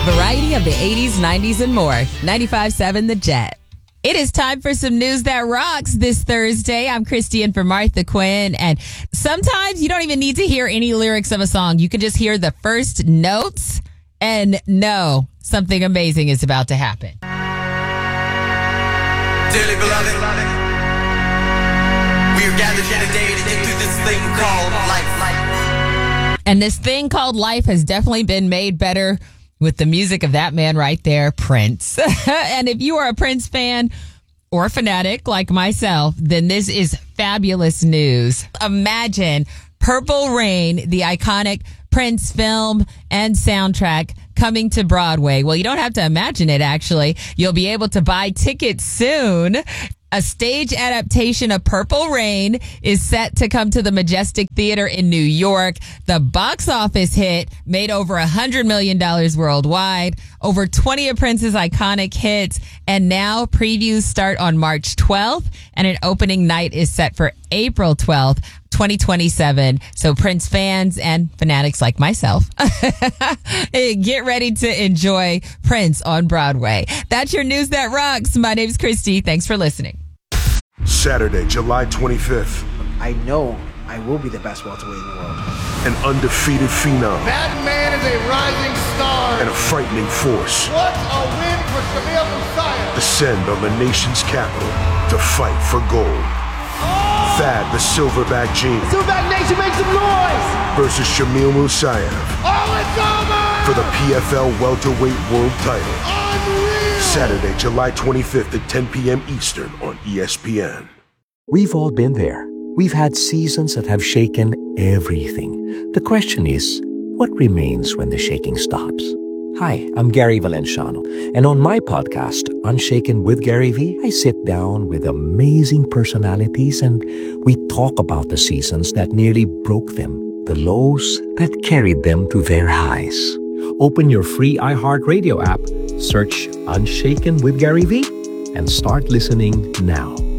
Variety of the 80s, 90s, and more. 95.7 The Jet. It is time for some news that rocks this Thursday. I'm Christy in for Martha Quinn. And sometimes you don't even need to hear any lyrics of a song. You can just hear the first notes and know something amazing is about to happen. Dearly beloved, we are gathered here today to get through this thing called life. And this thing called life has definitely been made better with the music of that man right there, Prince. And if you are a Prince fan or a fanatic like myself, then this is fabulous news. Imagine Purple Rain, the iconic Prince film and soundtrack, coming to Broadway. Well, you don't have to imagine it, actually. You'll be able to buy tickets soon. A stage adaptation of Purple Rain is set to come to the Majestic Theater in New York. The box office hit made over $100 million worldwide, over 20 of Prince's iconic hits, and now previews start on March 12th, and an opening night is set for April 12th, 2027. So Prince fans and fanatics like myself, get ready to enjoy Prince on Broadway. That's your news that rocks. My name's Christy. Thanks for listening. Saturday, July 25th. I know I will be the best welterweight in the world. An undefeated phenom. That man is a rising star. And a frightening force. What a win for Shamil Musayev. Descend on the nation's capital to fight for gold. Thad the Silverback Gene. Silverback Nation, make some noise. Versus Shamil Musayev. Oh, it's over. For the PFL welterweight world title. Unreal. Saturday, July 25th at 10 p.m. Eastern on ESPN. We've all been there. We've had seasons that have shaken everything. The question is, what remains when the shaking stops? Hi, I'm Gary Valenciano, and on my podcast, Unshaken with Gary V, I sit down with amazing personalities and we talk about the seasons that nearly broke them, the lows that carried them to their highs. Open your free iHeartRadio app, search Unshaken with Gary V, and start listening now.